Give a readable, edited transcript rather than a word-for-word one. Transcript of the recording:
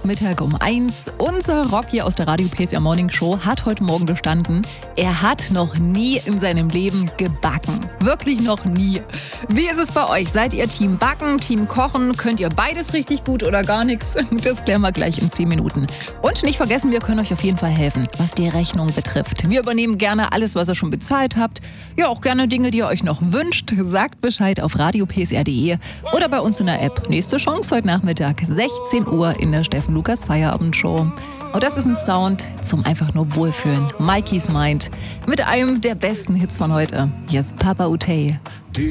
Donnerstagmittag um 1. Unser Rocky aus der Radio PSR Morning Show hat heute Morgen gestanden, er hat noch nie in seinem Leben gebacken. Wirklich noch nie. Wie ist es bei euch? Seid ihr Team Backen, Team Kochen? Könnt ihr beides richtig gut oder gar nichts? Das klären wir gleich in 10 Minuten. Und nicht vergessen, wir können euch auf jeden Fall helfen, was die Rechnung betrifft. Wir übernehmen gerne alles, was ihr schon bezahlt habt. Ja, auch gerne Dinge, die ihr euch noch wünscht. Sagt Bescheid auf radiopsr.de oder bei uns in der App. Nächste Chance heute Nachmittag, 16 Uhr in der Steffen Lukas Feierabendshow. Und das ist ein Sound zum einfach nur Wohlfühlen. Mikey's Mind mit einem der besten Hits von heute. Hier ist Papa Utey. Die